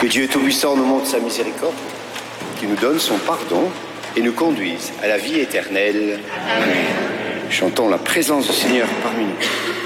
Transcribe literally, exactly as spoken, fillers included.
Que Dieu Tout-Puissant nous montre sa miséricorde, qu'il nous donne son pardon et nous conduise à la vie éternelle. Amen. Chantons la présence du Seigneur parmi nous.